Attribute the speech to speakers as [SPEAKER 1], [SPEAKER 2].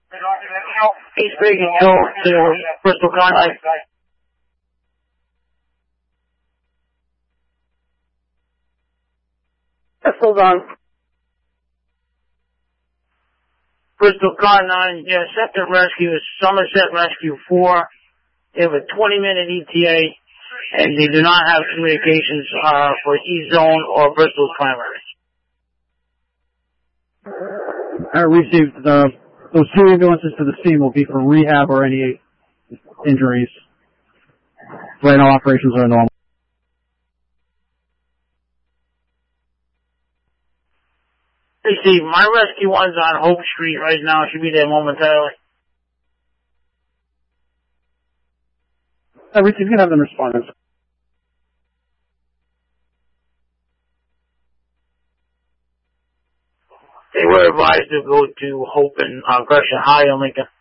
[SPEAKER 1] East Bacon Hill to Bristol Contact.
[SPEAKER 2] Hold on.
[SPEAKER 1] Bristol Car 9, yeah, second rescue is Somerset Rescue 4. They have a 20-minute ETA, and they do not have communications for East Zone or Bristol's primary.
[SPEAKER 3] I received those 2 ambulances to the scene will be for rehab or any injuries. Right now, operations are normal.
[SPEAKER 1] Hey, Steve, my rescue one's on Hope Street right now. Should be there momentarily.
[SPEAKER 3] We can have them respond.
[SPEAKER 1] They were advised to go to Hope and Gresham High in Lincoln.